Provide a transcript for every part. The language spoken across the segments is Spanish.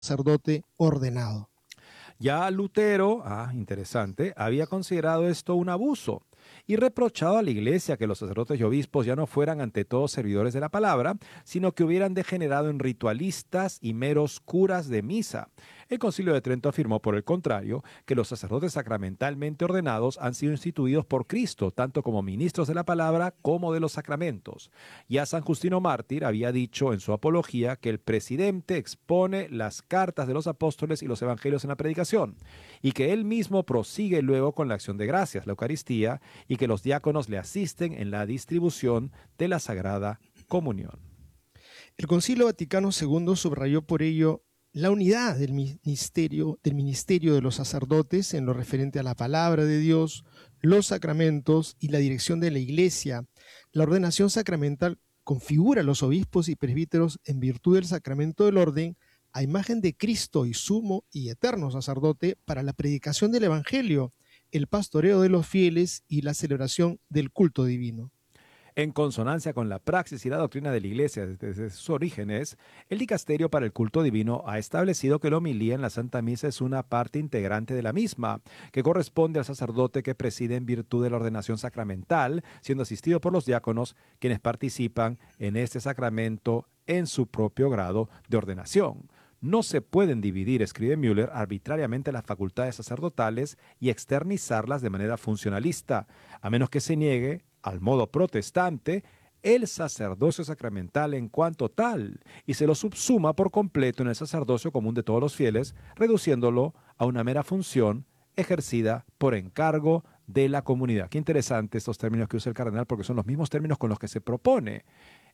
sacerdote ordenado. Ya Lutero, interesante, había considerado esto un abuso y reprochado a la Iglesia que los sacerdotes y obispos ya no fueran ante todo servidores de la palabra, sino que hubieran degenerado en ritualistas y meros curas de misa. El Concilio de Trento afirmó, por el contrario, que los sacerdotes sacramentalmente ordenados han sido instituidos por Cristo, tanto como ministros de la palabra como de los sacramentos. Ya San Justino Mártir había dicho en su apología que el presidente expone las cartas de los apóstoles y los evangelios en la predicación, y que él mismo prosigue luego con la acción de gracias, la Eucaristía, y que los diáconos le asisten en la distribución de la Sagrada Comunión. El Concilio Vaticano II subrayó por ello la unidad del ministerio de los sacerdotes en lo referente a la palabra de Dios, los sacramentos y la dirección de la Iglesia. La ordenación sacramental configura a los obispos y presbíteros en virtud del sacramento del orden a imagen de Cristo y sumo y eterno sacerdote para la predicación del Evangelio, el pastoreo de los fieles y la celebración del culto divino. En consonancia con la praxis y la doctrina de la Iglesia desde sus orígenes, el Dicasterio para el Culto Divino ha establecido que la homilía en la Santa Misa es una parte integrante de la misma, que corresponde al sacerdote que preside en virtud de la ordenación sacramental, siendo asistido por los diáconos, quienes participan en este sacramento en su propio grado de ordenación. No se pueden dividir, escribe Müller, arbitrariamente las facultades sacerdotales y externizarlas de manera funcionalista, a menos que se niegue, al modo protestante, el sacerdocio sacramental en cuanto tal, y se lo subsuma por completo en el sacerdocio común de todos los fieles, reduciéndolo a una mera función ejercida por encargo de la comunidad. Qué interesante estos términos que usa el cardenal, porque son los mismos términos con los que se propone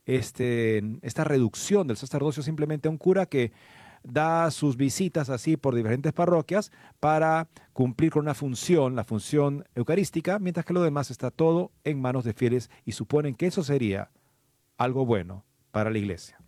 esta reducción del sacerdocio simplemente a un cura que da sus visitas así por diferentes parroquias para cumplir con una función, la función eucarística, mientras que lo demás está todo en manos de fieles y suponen que eso sería algo bueno para la Iglesia.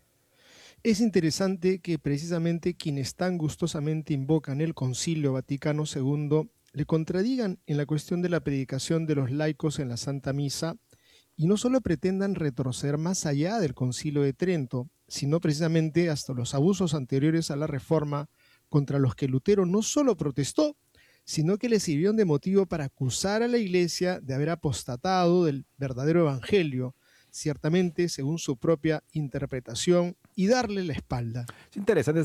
Es interesante que precisamente quienes tan gustosamente invocan el Concilio Vaticano II le contradigan en la cuestión de la predicación de los laicos en la Santa Misa y no solo pretendan retroceder más allá del Concilio de Trento, sino precisamente hasta los abusos anteriores a la Reforma contra los que Lutero no solo protestó, sino que le sirvieron de motivo para acusar a la Iglesia de haber apostatado del verdadero Evangelio, ciertamente según su propia interpretación, y darle la espalda. Es interesante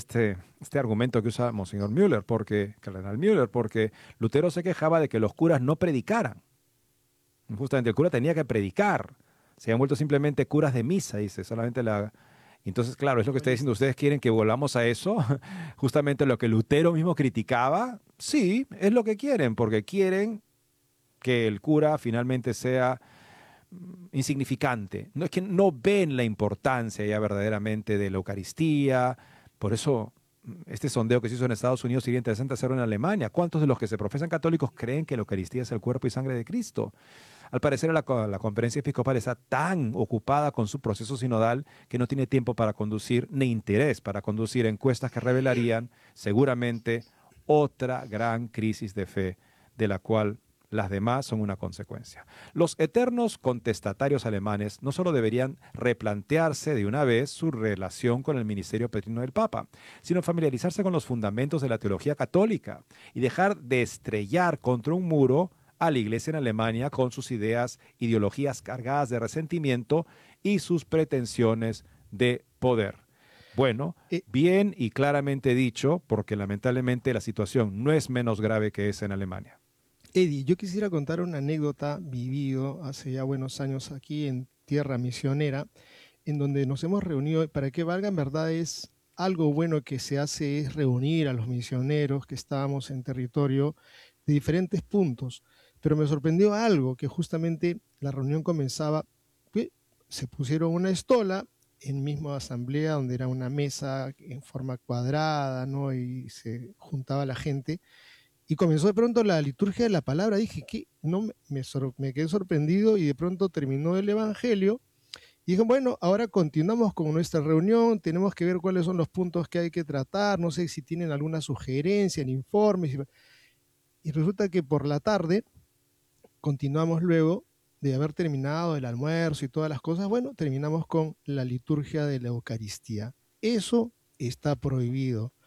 este argumento que usa Monseñor Müller, Cardenal Müller, porque Lutero se quejaba de que los curas no predicaran. Justamente el cura tenía que predicar. Se han vuelto simplemente curas de misa, dice, solamente la... Entonces, claro, es lo que está diciendo. ¿Ustedes quieren que volvamos a eso? Justamente lo que Lutero mismo criticaba. Sí, es lo que quieren, porque quieren que el cura finalmente sea insignificante. No es que no ven la importancia ya verdaderamente de la Eucaristía. Por eso, este sondeo que se hizo en Estados Unidos sería interesante hacerlo en Alemania. ¿Cuántos de los que se profesan católicos creen que la Eucaristía es el cuerpo y sangre de Cristo? Al parecer la conferencia episcopal está tan ocupada con su proceso sinodal que no tiene tiempo para conducir, ni interés para conducir encuestas que revelarían seguramente otra gran crisis de fe, de la cual las demás son una consecuencia. Los eternos contestatarios alemanes no solo deberían replantearse de una vez su relación con el ministerio petrino del Papa, sino familiarizarse con los fundamentos de la teología católica y dejar de estrellar contra un muro a la Iglesia en Alemania con sus ideologías cargadas de resentimiento y sus pretensiones de poder. Bueno, bien y claramente dicho, porque lamentablemente la situación no es menos grave que esa en Alemania. Eddie, yo quisiera contar una anécdota vivido hace ya buenos años aquí en Tierra Misionera, en donde nos hemos reunido. Para que valga, en verdad es algo bueno que se hace, es reunir a los misioneros que estábamos en territorio de diferentes puntos. Pero me sorprendió algo, que justamente la reunión comenzaba, que se pusieron una estola en misma asamblea, donde era una mesa en forma cuadrada, ¿no? Y se juntaba la gente. Y comenzó de pronto la liturgia de la palabra. Dije que no me quedé sorprendido, y de pronto terminó el Evangelio. Y dije, bueno, ahora continuamos con nuestra reunión, tenemos que ver cuáles son los puntos que hay que tratar, no sé si tienen alguna sugerencia en informes. Y resulta que por la tarde continuamos, luego de haber terminado el almuerzo y todas las cosas, bueno, terminamos con la liturgia de la Eucaristía. Eso está prohibido.